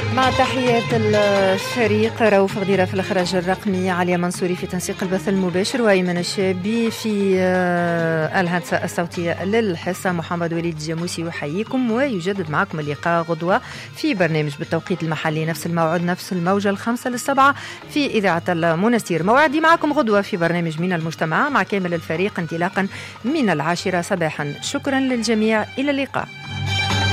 مع تحيات الفريق رؤوف غديرة في الإخراج الرقمي، عليا منصوري في تنسيق البث المباشر، وأيمن الشابي في الهندسة الصوتية للحصة. محمد وليد الجاموسي يحييكم ويجدد معكم اللقاء غدوة في برنامج بالتوقيت المحلي، نفس الموعد نفس الموجة 5 ل7 في إذاعة المنستير. موعدي معكم غدوة في برنامج من المجتمع مع كامل الفريق انطلاقا من 10 صباحا. شكرا للجميع، إلى اللقاء.